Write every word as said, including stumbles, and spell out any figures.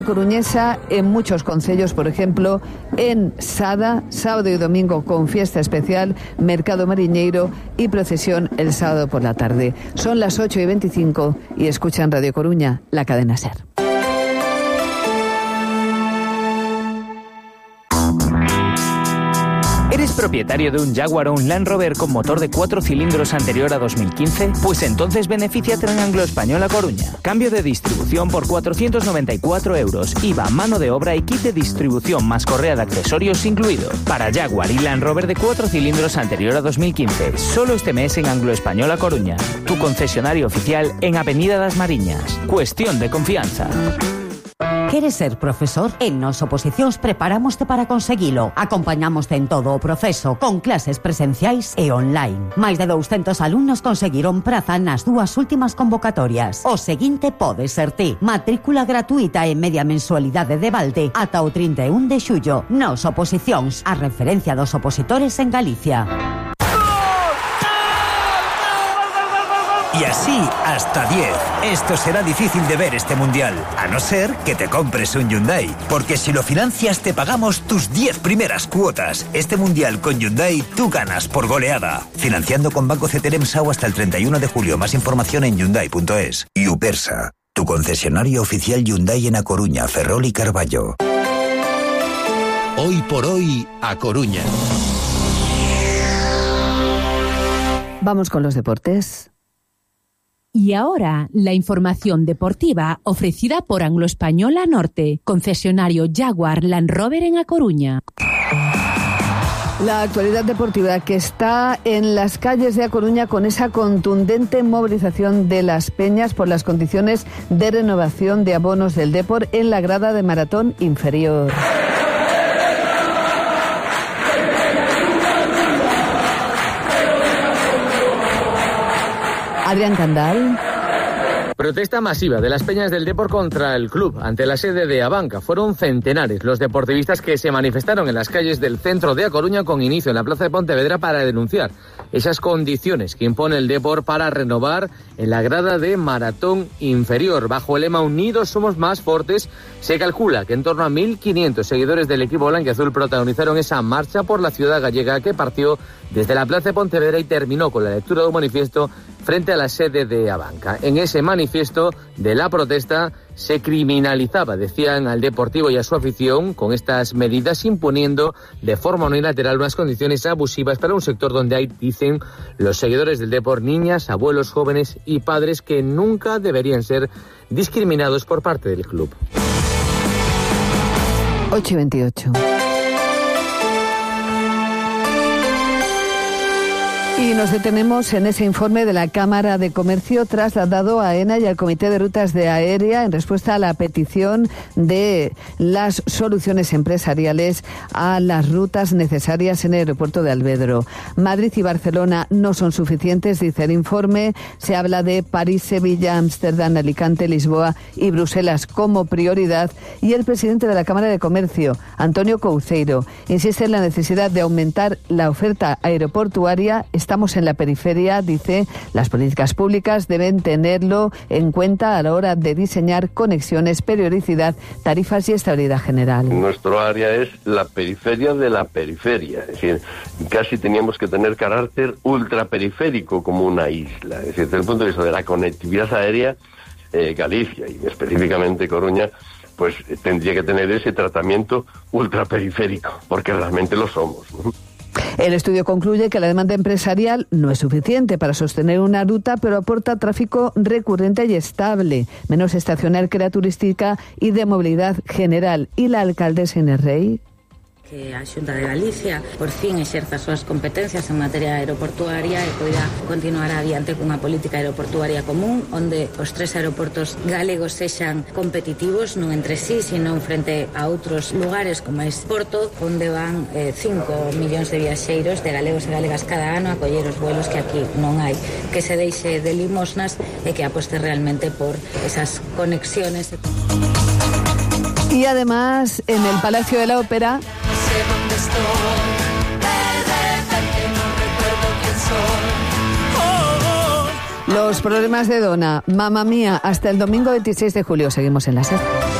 Coruñesa en muchos concellos, por ejemplo, en Sada, sábado y domingo con fiesta especial, mercado mariñeiro y procesión el sábado por la tarde. Son las ocho y veinticinco y escuchan Radio Coruña, la cadena SER. ¿Eres propietario de un Jaguar o un Land Rover con motor de cuatro cilindros anterior a dos mil quince? Pues entonces benefíciate en Anglo Español A Coruña. Cambio de distribución por cuatrocientos noventa y cuatro euros, I V A, mano de obra y kit de distribución más correa de accesorios incluido. Para Jaguar y Land Rover de cuatro cilindros anterior a dos mil quince. Solo este mes en Anglo Español A Coruña. Tu concesionario oficial en Avenida das Mariñas. Cuestión de confianza. Queres ser profesor? En Nos Oposicións preparámoste para conseguilo. Acompañamoste en todo o proceso, con clases presenciais e online. Máis de douscentos alumnos conseguiron praza nas dúas últimas convocatorias. O seguinte pode ser ti. Matrícula gratuita e media mensualidade de balde ata o trinta e un de xullo. Nos Oposicións, a referencia dos opositores en Galicia. Y así hasta diez. Esto será difícil de ver este mundial, a no ser que te compres un Hyundai. Porque si lo financias te pagamos tus diez primeras cuotas. Este mundial con Hyundai tú ganas por goleada. Financiando con Banco Ceteremsau hasta el treinta y uno de julio. Más información en hyundai punto es. Y Upersa, tu concesionario oficial Hyundai en A Coruña, Ferrol y Carballo. Hoy por hoy, A Coruña. Vamos con los deportes. Y ahora, la información deportiva ofrecida por Anglo Español A Norte, concesionario Jaguar Land Rover en A Coruña. La actualidad deportiva que está en las calles de A Coruña con esa contundente movilización de las peñas por las condiciones de renovación de abonos del Depor en la grada de maratón inferior. Adrián Candal. Protesta masiva de las peñas del Depor contra el club ante la sede de Abanca. Fueron centenares los deportivistas que se manifestaron en las calles del centro de A Coruña con inicio en la plaza de Pontevedra para denunciar esas condiciones que impone el Depor para renovar en la grada de maratón inferior. Bajo el lema Unidos somos más fuertes, se calcula que en torno a mil quinientos seguidores del equipo blanquiazul protagonizaron esa marcha por la ciudad gallega que partió desde la plaza de Pontevedra y terminó con la lectura de un manifiesto frente a la sede de Abanca. En ese manifiesto de la protesta se criminalizaba, decían, al Deportivo y a su afición con estas medidas, imponiendo de forma unilateral unas condiciones abusivas para un sector donde hay, dicen los seguidores del Depor, niñas, abuelos, jóvenes y padres que nunca deberían ser discriminados por parte del club. ocho y veintiocho. Y nos detenemos en ese informe de la Cámara de Comercio trasladado a AENA y al Comité de Rutas de Aérea en respuesta a la petición de las soluciones empresariales a las rutas necesarias en el aeropuerto de Alvedro. Madrid y Barcelona no son suficientes, dice el informe. Se habla de París, Sevilla, Ámsterdam, Alicante, Lisboa y Bruselas como prioridad. Y el presidente de la Cámara de Comercio, Antonio Couceiro, insiste en la necesidad de aumentar la oferta aeroportuaria. Estamos en la periferia, dice, las políticas públicas deben tenerlo en cuenta a la hora de diseñar conexiones, periodicidad, tarifas y estabilidad general. Nuestro área es la periferia de la periferia, es decir, casi teníamos que tener carácter ultraperiférico como una isla. Es decir, desde el punto de vista de la conectividad aérea, eh, Galicia y específicamente Coruña, pues tendría que tener ese tratamiento ultraperiférico, porque realmente lo somos, ¿no? El estudio concluye que la demanda empresarial no es suficiente para sostener una ruta, pero aporta tráfico recurrente y estable, menos estacional que la turística y de movilidad general. ¿Y la alcaldesa Inés Rey? Que a Xunta de Galicia por fin exerza as súas competencias en materia aeroportuaria e poida continuar adiante cunha política aeroportuaria común onde os tres aeroportos galegos sexan competitivos non entre sí, sino frente a outros lugares como é Porto, onde van eh, cinco millóns de viaxeiros de galegos e galegas cada ano a coller os vuelos que aquí non hai, que se deixe de limosnas e que aposte realmente por esas conexiones. Y además en el Palacio de la Ópera Dónde estoy, de repente no recuerdo quién soy. Oh, oh. Los problemas de Donna, mamma mía, hasta el domingo veintiséis de julio. Seguimos en la SER.